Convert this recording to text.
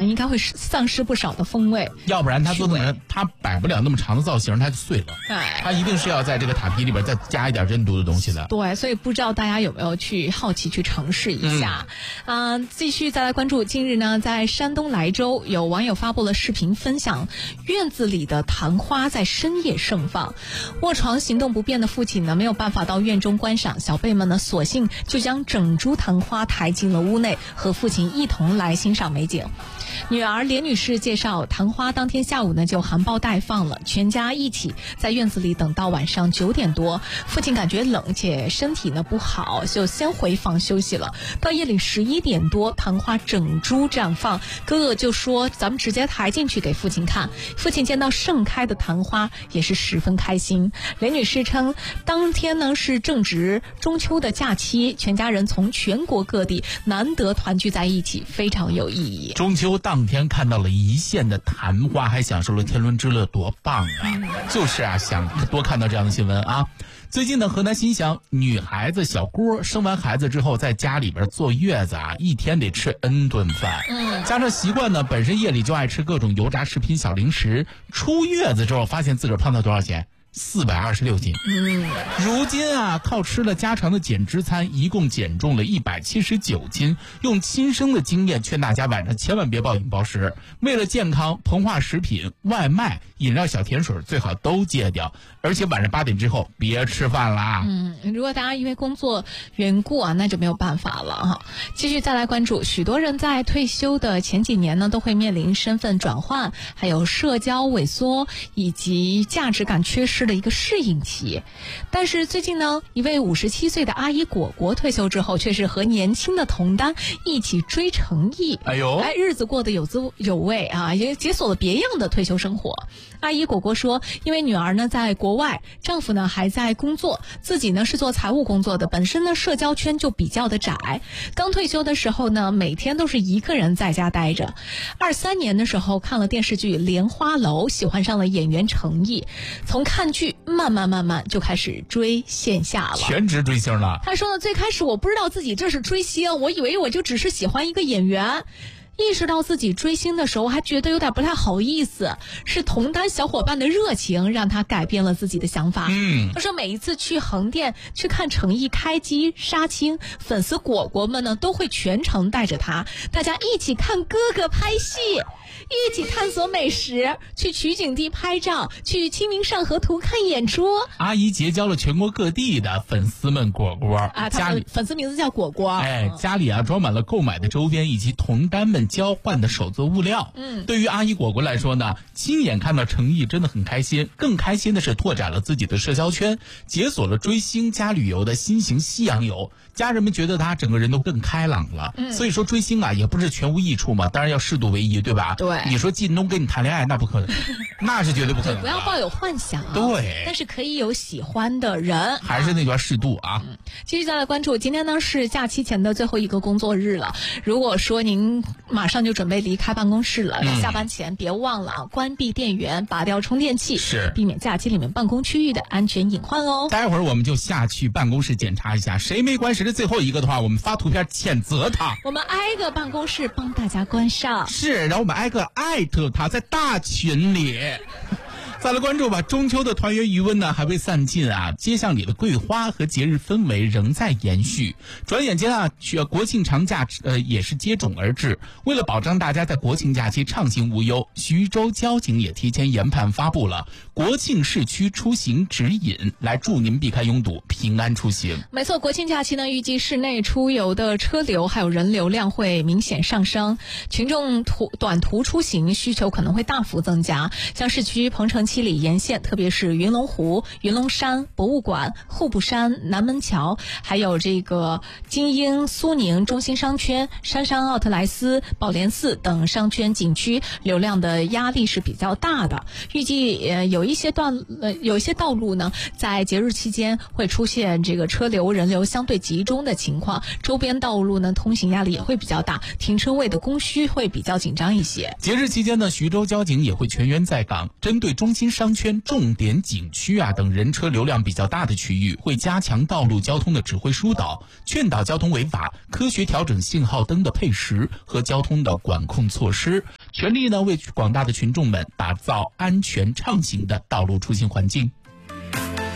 应该会丧失不少的风味。 要不然它做的它摆不了那么长的造型，它就碎了。它一定是要在这个塔皮里边再加一点韧度的东西的。 对，所以不知道大家有没有去好奇去尝试一下。继续再来关注，近日呢，在山东莱州有网友发布了视频分享，院子里的昙花在深夜盛放。卧床行动不便的父亲呢，没有办法到院中观赏，小辈们呢，索性就将整株昙花抬进了屋内，和父亲一同来欣赏美景。女儿连女士介绍，昙花当天下午呢就含苞待放了，全家一起在院子里等到晚上9点多，父亲感觉冷且身体呢不好，就先回房休息了。到夜里11点多，昙花整株绽放，哥哥就说咱们直接抬进去给父亲看。父亲见到盛开的昙花也是十分开心。连女士称，当天呢是正值中秋的假期，全家人从全国各地难得团聚在一起，非常有意义。 中秋当天看到了一线的昙花，还享受了天伦之乐，多棒啊！就是啊，想多看到这样的新闻啊。最近呢，河南新乡女孩子小郭生完孩子之后，在家里边坐月子啊，一天得吃 N 顿饭。加上习惯呢，本身夜里就爱吃各种油炸食品、小零食。出月子之后，发现自个儿胖到多少钱？426斤。如今啊，靠吃了家常的减脂餐，一共减重了179斤。用亲生的经验劝大家，晚上千万别暴饮暴食，为了健康，膨化食品、外卖、饮料、小甜水最好都戒掉，而且晚上8点之后别吃饭啦。 如果大家因为工作缘故啊，那就没有办法了哈。继续再来关注，许多人在退休的前几年呢，都会面临身份转换，还有社交萎缩以及价值感缺失的一个适应期。但是最近呢，一位57岁的阿姨果果退休之后，却是和年轻的同担一起追成艺。日子过得有滋有味啊，也解锁了别样的退休生活。阿姨果果说，因为女儿呢在国外，丈夫呢还在工作，自己呢是做财务工作的，本身呢社交圈就比较的窄。刚退休的时候呢，每天都是一个人在家待着。23年的时候看了电视剧《莲花楼》，喜欢上了演员程毅，从看剧慢慢就开始追线下了， 全职追星了。 他说呢，最开始我不知道自己这是追星，我以为我就只是喜欢一个演员。意识到自己追星的时候，还觉得有点不太好意思，是同担小伙伴的热情让他改变了自己的想法。他说每一次去横店去看程毅开机杀青，粉丝果果们呢都会全程带着他，大家一起看哥哥拍戏，一起探索美食，去取景地拍照，去清明上河图看演出。 阿姨结交了全国各地的粉丝们果果啊，家里粉丝名字叫果果。 家里啊装满了购买的周边以及同担们交换的手作物料。对于阿姨果果来说呢，亲眼看到程毅真的很开心，更开心的是拓展了自己的社交圈，解锁了追星加旅游的新型西洋游。家人们觉得他整个人都更开朗了。所以说追星啊也不是全无益处嘛，当然要适度为宜，对吧？ 对， 你说靳东跟你谈恋爱那不可能，那是绝对不可能。 不要抱有幻想。 对， 但是可以有喜欢的人， 还是那段适度啊。 继续再来关注，今天呢是假期前的最后一个工作日了。如果说您马上就准备离开办公室了，下班前别忘了关闭电源，拔掉充电器， 是避免假期里面办公区域的安全隐患哦。 待会儿我们就下去办公室检查一下，谁没关时的最后一个的话，我们发图片谴责他。 我们挨个办公室帮大家关上。 是，然后我们挨个艾特他在大群里。再来关注吧，中秋的团圆余温呢还未散尽啊，街巷里的桂花和节日氛围仍在延续。转眼间啊，国庆长假也是接踵而至。为了保障大家在国庆假期畅行无忧，徐州交警也提前研判发布了国庆市区出行指引，来助您避开拥堵，平安出行。 没错，国庆假期呢，预计市内出游的车流还有人流量会明显上升，群众短途出行需求可能会大幅增加。像市区鹏城七里沿线，特别是云龙湖、云龙山博物馆、户部山、南门桥，还有这个金鹰、苏宁中心商圈、杉杉奥特莱斯、宝莲寺等商圈景区，流量的压力是比较大的。预计有一些道路呢，在节日期间会出现这个车流人流相对集中的情况，周边道路呢通行压力也会比较大，停车位的供需会比较紧张一些。 节日期间呢，徐州交警也会全员在岗，针对中心商圈、重点景区啊等人车流量比较大的区域，会加强道路交通的指挥疏导，劝导交通违法，科学调整信号灯的配时和交通的管控措施。 全力呢为广大的群众们打造安全畅行的道路出行环境。